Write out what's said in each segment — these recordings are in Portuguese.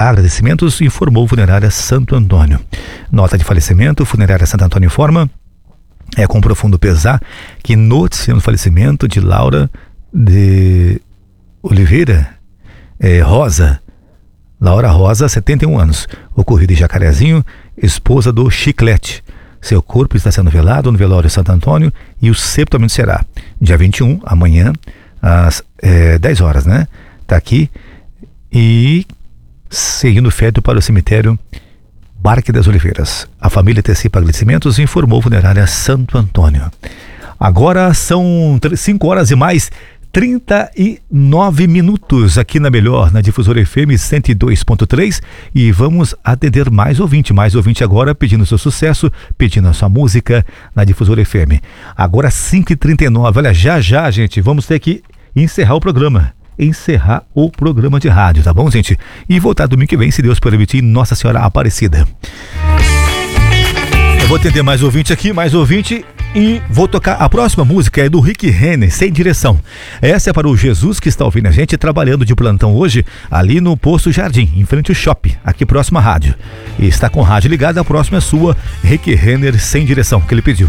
agradecimentos, informou Funerária Santo Antônio. Nota de falecimento, Funerária Santo Antônio informa, com profundo pesar, que noticiando o falecimento de Laura de Oliveira Laura Rosa, 71 anos, ocorrido em Jacarezinho, esposa do Chiclete. Seu corpo está sendo velado no velório Santo Antônio e o sepultamento será dia 21, amanhã, às 10 horas, né? Tá aqui. E seguindo feto para o cemitério Barque das Oliveiras. A família antecipa agradecimentos e informou Funerária Santo Antônio. Agora são 5 horas e mais 39 minutos aqui na Melhor, na Difusora FM 102.3, e vamos atender mais ouvinte agora pedindo seu sucesso, pedindo a sua música na Difusora FM. Agora 5h39, olha, já, gente, vamos ter que encerrar o programa de rádio, tá bom, gente? E voltar domingo que vem, se Deus permitir, Nossa Senhora Aparecida. Eu vou atender mais ouvinte, e vou tocar a próxima música, é do Rick Renner, Sem Direção. Essa é para o Jesus que está ouvindo a gente, trabalhando de plantão hoje, ali no Posto Jardim, em frente ao shopping, aqui próximo à rádio. E está com a rádio ligada, a próxima é sua, Rick Renner, Sem Direção, que ele pediu.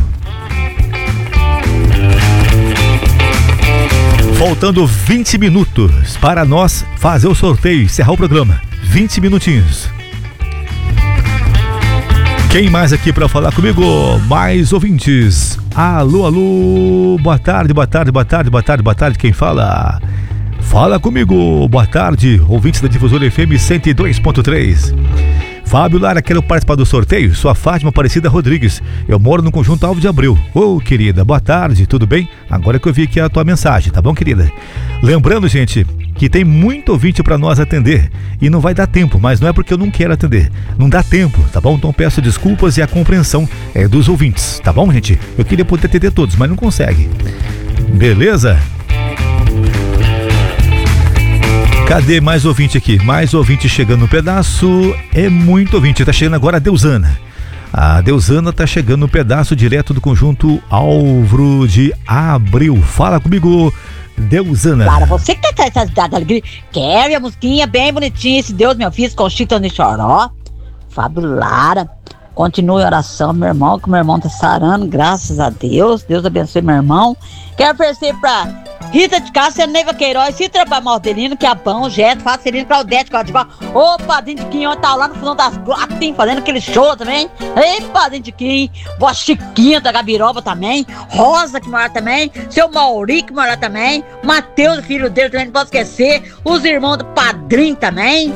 Faltando 20 minutos para nós fazer o sorteio, encerrar o programa. 20 minutinhos. Quem mais aqui para falar comigo? Mais ouvintes. Alô, boa tarde. Quem fala? Fala comigo, boa tarde, ouvintes da Difusora FM 102.3. Fábio Lara, quero participar do sorteio? Sou a Fátima Aparecida Rodrigues. Eu moro no Conjunto Alves de Abreu. Ô, querida, boa tarde, tudo bem? Agora que eu vi aqui a tua mensagem, tá bom, querida? Lembrando, gente, que tem muito ouvinte para nós atender e não vai dar tempo, mas não é porque eu não quero atender. Não dá tempo, tá bom? Então peço desculpas e a compreensão dos ouvintes, tá bom, gente? Eu queria poder atender todos, mas não consegue. Beleza? Cadê mais ouvinte aqui? Mais ouvinte chegando no pedaço. É muito ouvinte. Tá chegando agora a Deusana. A Deusana tá chegando no pedaço direto do Conjunto Alves de Abreu. Fala comigo, Deusana. Claro, você que tá essa dada alegria. Quero a musiquinha bem bonitinha. Esse Deus, meu filho, com Chita de Choró. Fábio Lara. Continue a oração, meu irmão, que meu irmão tá sarando, graças a Deus. Deus abençoe meu irmão. Quero oferecer pra Rita de Cássia, Neiva Queiroz, Citra para Maldelino, que é bom, Geto, Facelino, Claudete, Código. Ô, Padrinho de Quinho, tá lá no fundo das grottas, fazendo aquele show também. Ei, Padrinho de Quinho, Vó Chiquinha da Gabiroba também, Rosa que mora também, seu Mauri que mora também, Matheus, filho dele também, não posso esquecer, os irmãos do Padrinho também.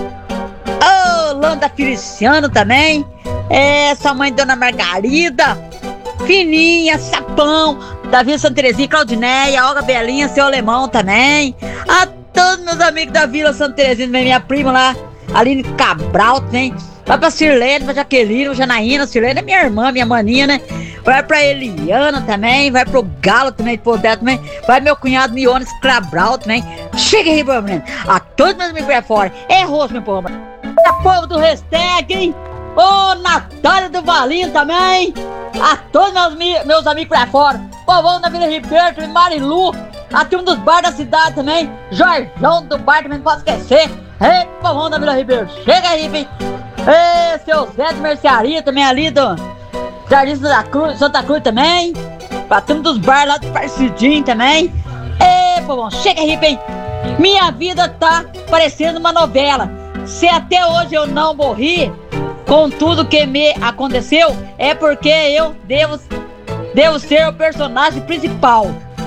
Ô, Landa Feliciano também, essa mãe Dona Margarida, Fininha, Sapão, Davi Santa Terezinha, Claudineia, Olga Belinha, seu Alemão também. A todos meus amigos da Vila Santa Terezinha, minha prima lá, Aline Cabral também. Vai pra Sirlene, pra Jaqueline, pra Janaína. Sirlene é minha irmã, minha maninha, né? Vai pra Eliana também, vai pro Galo também, de Poder também. Vai meu cunhado Miones Cabral também. Chega aí, meu menino. A todos meus amigos pra fora. É rosto, meu povo. É povo do Restec, hein? Ô, Natália do Valinho também. A todos meus amigos pra fora. Povão da Vila Ribeiro, Marilu. A turma dos bares da cidade também. Jorjão do bar também, não posso esquecer. Ei, povão da Vila Ribeiro. Chega aí, vem. Ei, seu Zé de Mercearia também ali do Jardim Santa Cruz também. Pra turma dos bares lá do Parcidinho também. Ei, povão, chega aí, vem. Minha vida tá parecendo uma novela. Se até hoje eu não morri com tudo que me aconteceu, é porque eu devo ser o personagem principal.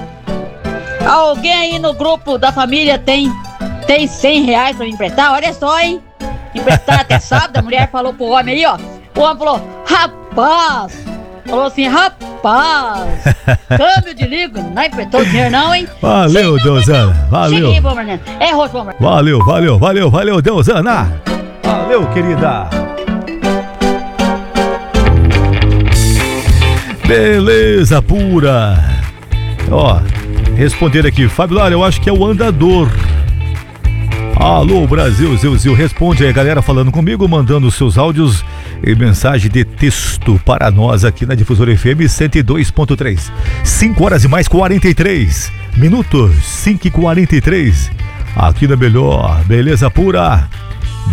Alguém aí no grupo da família tem 100 reais pra me emprestar? Olha só, hein? Emprestar até sábado. A mulher falou pro homem aí, ó. O homem falou, rapaz. Falou assim, rapaz. Câmbio de ligo. Não emprestou dinheiro não, hein? Valeu, Deusana. Valeu. Cheguei, bom, Marnendo. É roxo, bom, Marnendo. Valeu, Deusana. Valeu, querida. Beleza pura. Ó, responder aqui, Fábio Lara, eu acho que é o andador. Alô, Brasil, Zil, responde aí, galera falando comigo, mandando seus áudios e mensagem de texto para nós aqui na Difusora FM 102.3. 5 horas e mais 43 minutos, 5h43, aqui na Melhor, beleza pura.